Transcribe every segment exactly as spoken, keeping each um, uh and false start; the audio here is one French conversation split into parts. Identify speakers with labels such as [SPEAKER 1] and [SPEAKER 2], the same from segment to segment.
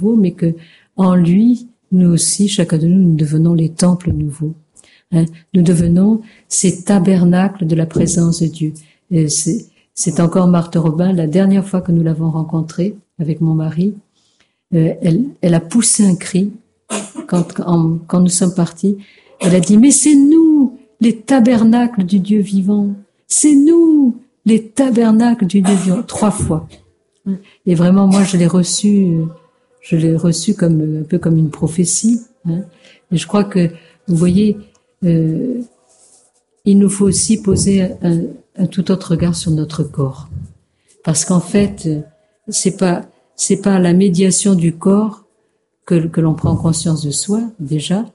[SPEAKER 1] nouveau, mais que en lui, nous aussi, chacun de nous, nous devenons les temples nouveaux. Hein, nous devenons ces tabernacles de la présence de Dieu. Et c'est, c'est encore Marthe Robin, la dernière fois que nous l'avons rencontrée avec mon mari, euh, elle, elle a poussé un cri quand, en, quand nous sommes partis. Elle a dit, mais c'est nous, les tabernacles du Dieu vivant. C'est nous, les tabernacles du Dieu vivant. Trois fois. Et vraiment, moi, je l'ai reçu, je l'ai reçu comme, un peu comme une prophétie. Hein. Et je crois que, vous voyez, euh, il nous faut aussi poser un, un tout autre regard sur notre corps. Parce qu'en fait, c'est pas, c'est pas la médiation du corps que, que l'on prend conscience de soi, déjà.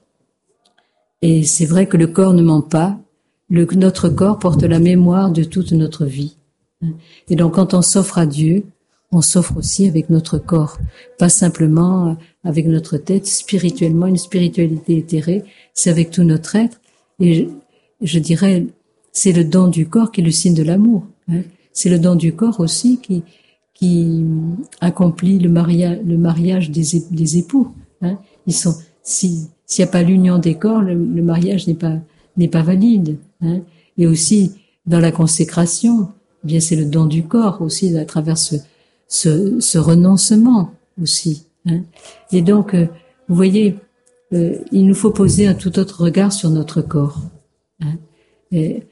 [SPEAKER 1] Et c'est vrai que le corps ne ment pas. Le, notre corps porte la mémoire de toute notre vie. Et donc, quand on s'offre à Dieu, on s'offre aussi avec notre corps. Pas simplement avec notre tête, spirituellement, une spiritualité éthérée, c'est avec tout notre être. Et je, je dirais, c'est le don du corps qui est le signe de l'amour. Hein. C'est le don du corps aussi qui, qui accomplit le mariage, le mariage des, des époux. Hein. Ils sont, si, s'il n'y a pas l'union des corps, le, le mariage n'est pas, n'est pas valide. Hein. Et aussi, dans la consécration, eh bien, c'est le don du corps aussi, à travers ce, ce, ce renoncement aussi. Hein. Et donc, euh, vous voyez, euh, il nous faut poser un tout autre regard sur notre corps. Hein. Et,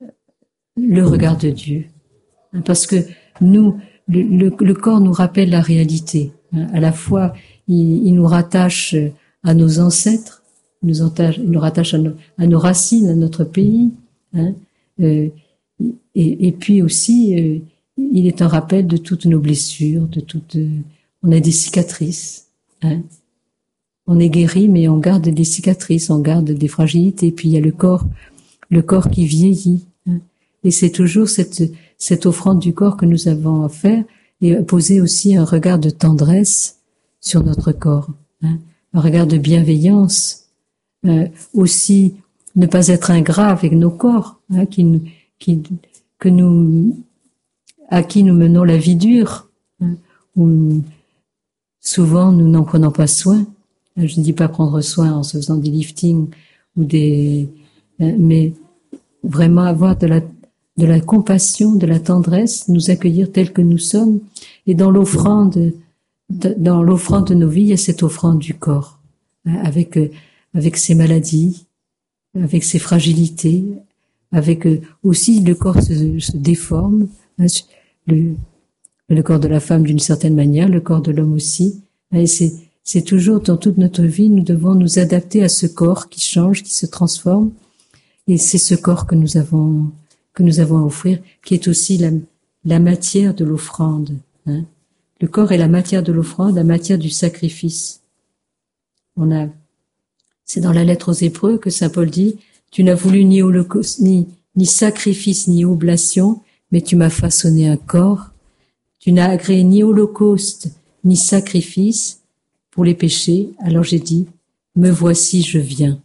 [SPEAKER 1] le regard de Dieu. Hein, parce que nous, le, le, le corps nous rappelle la réalité. Hein. À la fois, il, il nous rattache à nos ancêtres, il nous, attache, il nous rattache à nos, à nos racines, à notre pays. Hein. Euh, et, et puis aussi, euh, il est un rappel de toutes nos blessures, de toutes. Euh, on a des cicatrices. Hein. On est guéri, mais on garde des cicatrices, on garde des fragilités. Puis il y a le corps, le corps qui vieillit. Hein. Et c'est toujours cette, cette offrande du corps que nous avons à faire et poser aussi un regard de tendresse sur notre corps, hein. Un regard de bienveillance. Euh, aussi, ne pas être ingrat avec nos corps, hein, qui, qui, que nous, à qui nous menons la vie dure, hein, où souvent nous n'en prenons pas soin. Je ne dis pas prendre soin en se faisant des liftings ou des, mais vraiment avoir de la, de la compassion, de la tendresse, nous accueillir tels que nous sommes. Et dans l'offrande, dans l'offrande de nos vies, il y a cette offrande du corps, hein, avec, avec ses maladies, avec ses fragilités, avec aussi le corps se, se déforme, hein, le, le corps de la femme d'une certaine manière, le corps de l'homme aussi. Et c'est, c'est toujours dans toute notre vie, nous devons nous adapter à ce corps qui change, qui se transforme. Et c'est ce corps que nous avons, que nous avons à offrir, qui est aussi la, la matière de l'offrande. Hein. Le corps est la matière de l'offrande, la matière du sacrifice. On a, c'est dans la lettre aux Hébreux que saint Paul dit, tu n'as voulu ni holocauste, ni, ni sacrifice, ni oblation, mais tu m'as façonné un corps. Tu n'as agréé ni holocauste, ni sacrifice pour les péchés. Alors j'ai dit, me voici, je viens.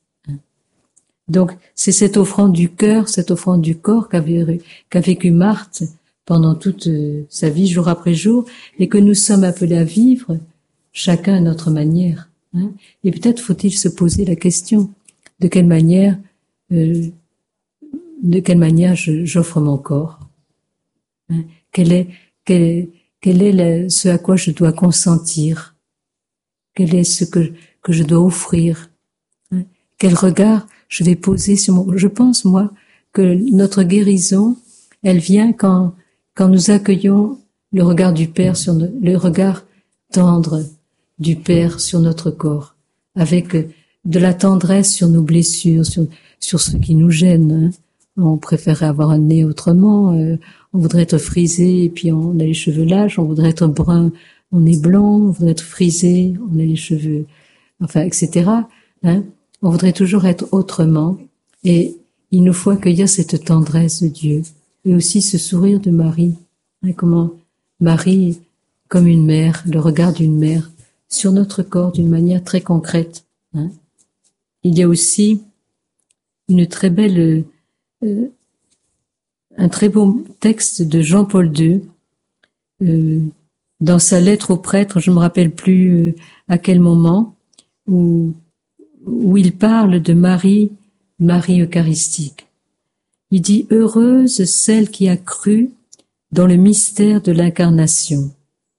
[SPEAKER 1] Donc, c'est cette offrande du cœur, cette offrande du corps qu'a, qu'a vécu Marthe pendant toute sa vie, jour après jour, et que nous sommes appelés à vivre, chacun à notre manière. Hein. Et peut-être faut-il se poser la question, de quelle manière, euh, de quelle manière je, j'offre mon corps. Hein. Quel est, quel, quel est le, ce à quoi je dois consentir? Quel est ce que, que je dois offrir? Hein. Quel regard je vais poser sur mon... Je pense, moi, que notre guérison, elle vient quand, quand nous accueillons le regard du Père sur no... le regard tendre du Père sur notre corps, avec de la tendresse sur nos blessures, sur, sur ce qui nous gêne. Hein. On préférerait avoir un nez autrement, euh, on voudrait être frisé et puis on a les cheveux lâches, on voudrait être brun, on est blanc, on voudrait être frisé, on a les cheveux, enfin, et cetera. Hein. On voudrait toujours être autrement, et il nous faut accueillir cette tendresse de Dieu, et aussi ce sourire de Marie. Hein, comment Marie, comme une mère, le regard d'une mère, sur notre corps d'une manière très concrète. Hein. Il y a aussi une très belle, euh, un très beau texte de Jean-Paul deux, euh, dans sa lettre au prêtre, je ne me rappelle plus à quel moment, où, où il parle de Marie, Marie eucharistique. Il dit « Heureuse celle qui a cru dans le mystère de l'incarnation ».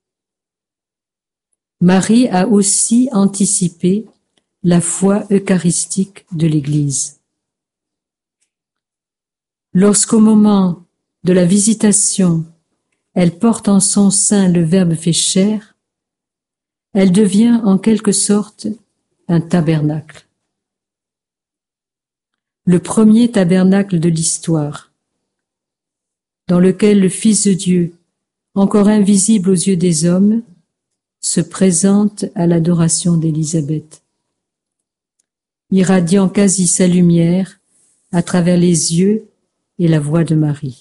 [SPEAKER 1] Marie a aussi anticipé la foi eucharistique de l'Église. Lorsqu'au moment de la visitation, elle porte en son sein le Verbe fait chair, elle devient en quelque sorte un tabernacle. Le premier tabernacle de l'histoire, dans lequel le Fils de Dieu, encore invisible aux yeux des hommes, se présente à l'adoration d'Élisabeth, irradiant quasi sa lumière à travers les yeux et la voix de Marie.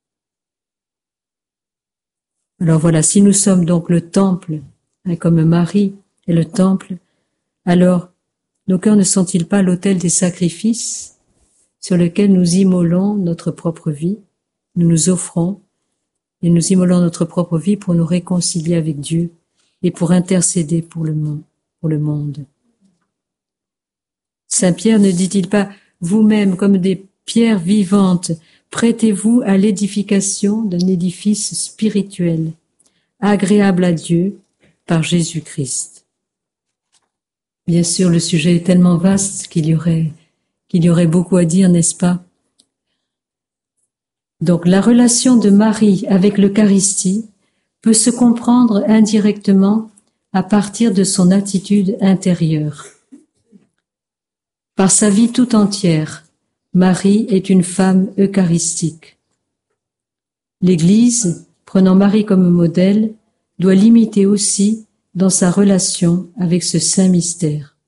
[SPEAKER 1] Alors voilà, si nous sommes donc le temple, hein, comme Marie est le temple, alors nos cœurs ne sont-ils pas l'autel des sacrifices sur lequel nous immolons notre propre vie, nous nous offrons et nous immolons notre propre vie pour nous réconcilier avec Dieu et pour intercéder pour le monde, pour le monde. Saint Pierre ne dit-il pas, vous-même comme des pierres vivantes, prêtez-vous à l'édification d'un édifice spirituel, agréable à Dieu par Jésus-Christ. Bien sûr, le sujet est tellement vaste qu'il y aurait, qu'il y aurait beaucoup à dire, n'est-ce pas? Donc, la relation de Marie avec l'Eucharistie peut se comprendre indirectement à partir de son attitude intérieure. Par sa vie tout entière, Marie est une femme eucharistique. L'Église, prenant Marie comme modèle, doit l'imiter aussi dans sa relation avec ce saint mystère.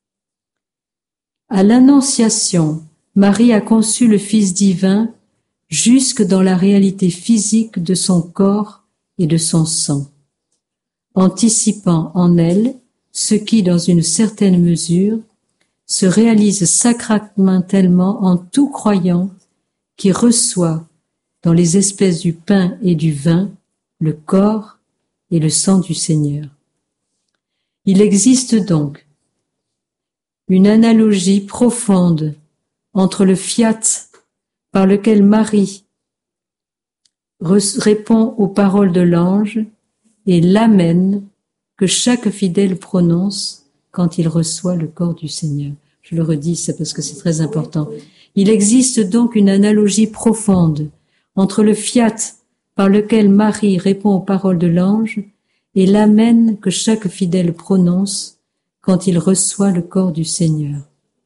[SPEAKER 1] À l'Annonciation, Marie a conçu le Fils divin jusque dans la réalité physique de son corps et de son sang, anticipant en elle ce qui, dans une certaine mesure, se réalise sacramentellement en tout croyant qui reçoit dans les espèces du pain et du vin le corps et le sang du Seigneur. Il existe donc une analogie profonde entre le fiat par lequel Marie répond aux paroles de l'ange et l'amen que chaque fidèle prononce quand il reçoit le corps du Seigneur. Je le redis, c'est parce que c'est très important. Il existe donc une analogie profonde entre le fiat par lequel Marie répond aux paroles de l'ange et l'amen que chaque fidèle prononce quand il reçoit le corps du Seigneur.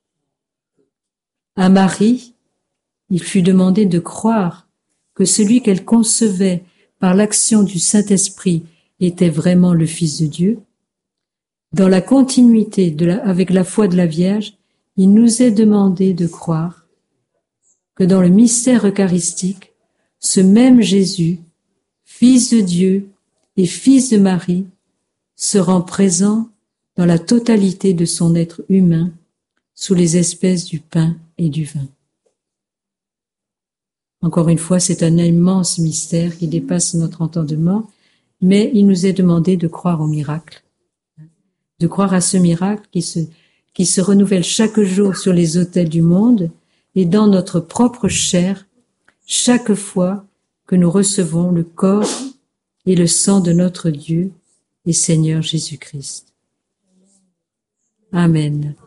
[SPEAKER 1] À Marie, il fut demandé de croire que celui qu'elle concevait par l'action du Saint-Esprit était vraiment le Fils de Dieu. Dans la continuité de la, avec la foi de la Vierge, il nous est demandé de croire que dans le mystère eucharistique, ce même Jésus, Fils de Dieu et Fils de Marie, se rend présent dans la totalité de son être humain, sous les espèces du pain et du vin. Encore une fois, c'est un immense mystère qui dépasse notre entendement, mais il nous est demandé de croire au miracle, de croire à ce miracle qui se, qui se renouvelle chaque jour sur les autels du monde et dans notre propre chair, chaque fois que nous recevons le corps et le sang de notre Dieu et Seigneur Jésus-Christ. Amen.